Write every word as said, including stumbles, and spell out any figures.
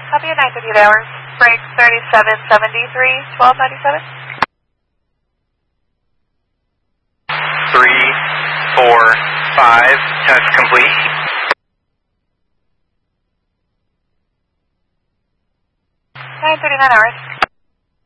Copy at nine thirty-eight hours. Break thirty-seven seventy-three, twelve ninety-seven. Three, four, five, test complete. nine thirty-nine hours.